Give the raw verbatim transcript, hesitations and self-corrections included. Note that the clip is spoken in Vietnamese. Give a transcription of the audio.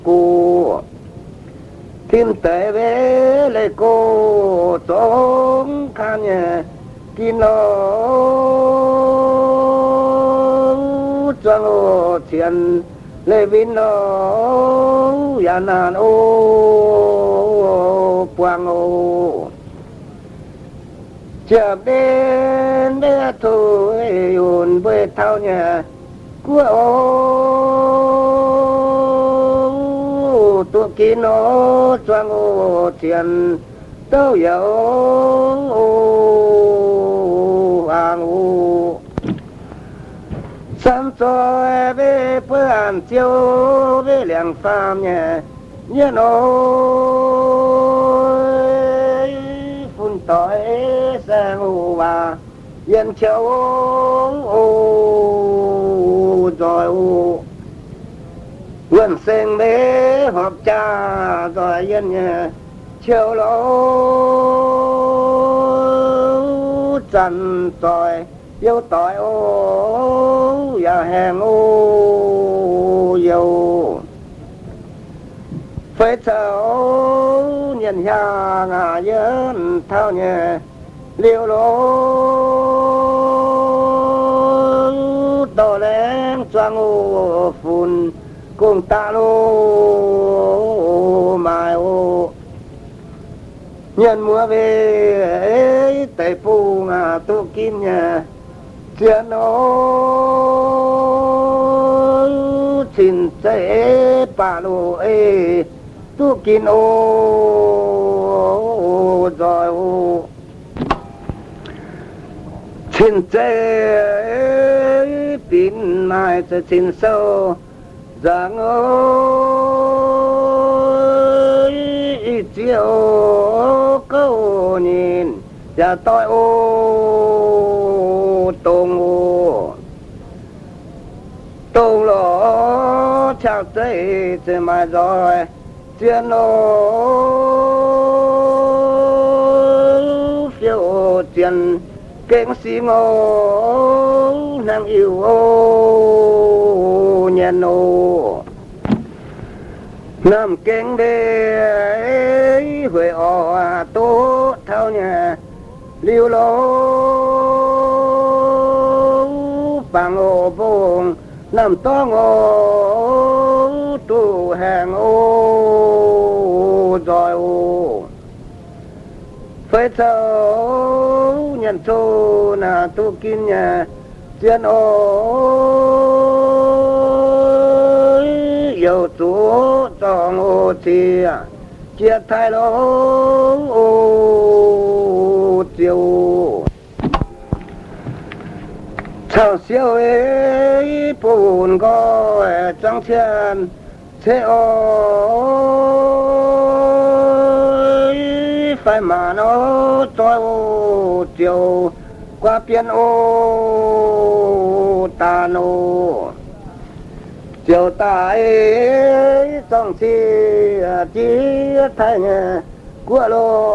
cô thiên tế về lệ cô sống khăn nhẹ kín nó cho ngô thiền lệ vinh nó ya nan ô quang ô chợt đến để thôi ồn với thao nhà của ô tụ kỳ nó cho ngô thiền tao yếu ô hoàng ô sắm cho về phương chiếu về liền phàm nhẹ nhớ nói phun tỏi sang ô và yên chiếu ô rồi ô vườn sen để họp cha rồi yên nhẹ chiếu lỗ trần rồi yêu tỏi ô ya hèn ô yêu phải thấu nhận ra ngà dân thao nhẹ liều lỗ to lên choang ô phun cùng ta lô mai ô nhân mùa về tây phu ngà tụ kim nhà chuyện ô xin chế bà lô ê tụ kim ô rồi ô xin chế pin mai sẽ xin sâu rằng ơi chiều câu nhìn và tôi ô tông ô tông lỗ chào tới thì mà rồi chuyện ô phiêu chuyện kinh sĩ ngô nàng yêu ô nhân ô nằm kinh đê huệ ọ tốt thao nhà liêu lô bằng ô vùng nằm to ngô tu hàng ô rồi ô phải thấu nhận thô là tu kinh nhà chuyện ô yêu chúa trong ô chia chia thay lỗ ô chiều chào siêu ấy buồn có trong thiên thế ôi phải mà nó cho ô chiều qua biển ô ta nô chiều ta ấy trong chi chi thay nhà của lô